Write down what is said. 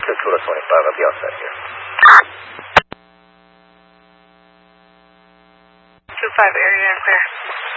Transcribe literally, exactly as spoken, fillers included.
two Kilo twenty-five, I'll be all set here. two five area and clear.